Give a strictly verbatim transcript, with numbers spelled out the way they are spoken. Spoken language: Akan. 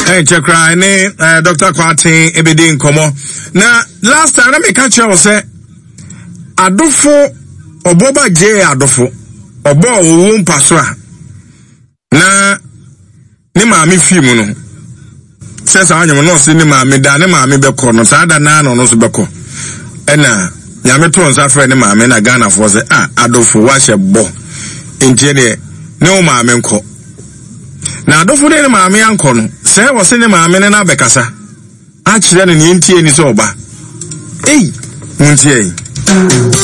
Hey, Chakra, ne uh, Doctor Kwate ebedi nkomo. Na last time na me catch you say adofo oboba je adofo obo owo mpaso a na ne maame fi mu no sesa anyem no se ne maame da ne maame beko no sa da na no no so beko ena nyame to nsa frɛ ne maame na Ghana fo se ah adofo wa hye bo entie de ne o maame nko na adofo de ne maame anko no se wo se ne maame ne na bekasa a kyerɛ ne ne entie ni so oba ei muntie